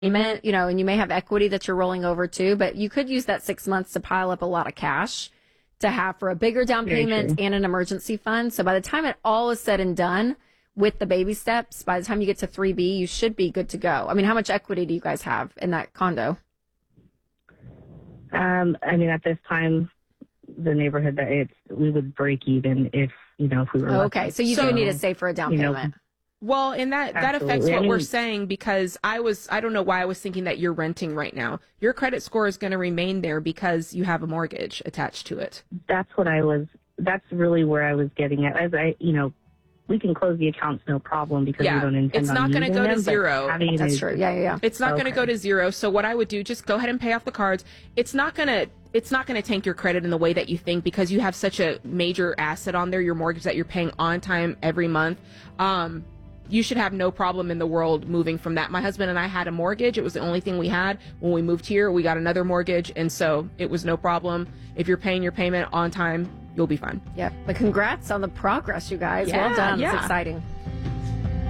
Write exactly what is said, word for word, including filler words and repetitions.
payment, you know, and you may have equity that you're rolling over too, but you could use that six months to pile up a lot of cash to have for a bigger down Very payment true. and an emergency fund. So by the time it all is said and done with the baby steps, by the time you get to three B, you should be good to go. I mean, how much equity do you guys have in that condo? Um, I mean, at this time, the neighborhood that it's, we would break even if, you know, if we were Okay, lucky. so you So- do need to save for a down you know, payment. Well, and that, that affects Absolutely. what I mean- we're saying, because I was, I don't know why I was thinking that you're renting right now. Your credit score is going to remain there because you have a mortgage attached to it. That's what I was, that's really where I was getting at. As I, you know, we can close the accounts no problem because Yeah, we don't intend it's on not gonna using go to them, but zero. having That's a- true. Yeah, yeah, yeah. It's not going to Okay. go to zero. So what I would do, just go ahead and pay off the cards. It's not going to, it's not going to tank your credit in the way that you think, because you have such a major asset on there, your mortgage that you're paying on time every month. Um, you should have no problem in the world moving from that. My husband and I had a mortgage. It was the only thing we had. When we moved here, we got another mortgage. And so it was no problem. If you're paying your payment on time, you'll be fine. Yeah. But congrats on the progress, you guys. Yeah, well done. yeah. It's exciting.